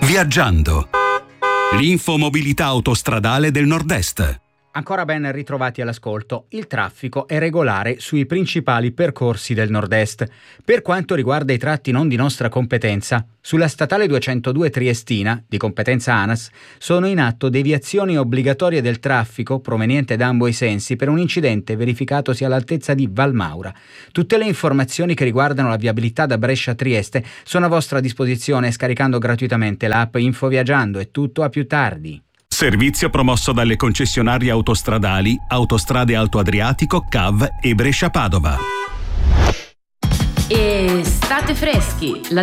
Viaggiando. L'infomobilità autostradale del Nord-Est. Ancora ben ritrovati all'ascolto. Il traffico è regolare sui principali percorsi del Nord-Est. Per quanto riguarda i tratti non di nostra competenza, sulla statale 202 Triestina, di competenza ANAS, sono in atto deviazioni obbligatorie del traffico proveniente da ambo i sensi per un incidente verificatosi all'altezza di Valmaura. Tutte le informazioni che riguardano la viabilità da Brescia a Trieste sono a vostra disposizione scaricando gratuitamente l'app Infoviaggiando. È tutto, a più tardi. Servizio promosso dalle concessionarie autostradali Autostrade Alto Adriatico, CAV e Brescia Padova. E state freschi,